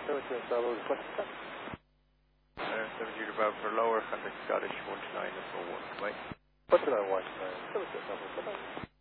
72 Bravo, request stop. 70 Bravo for lower, contact Scottish 129 at 41. Bye. 129, 72 Bravo, bye-bye.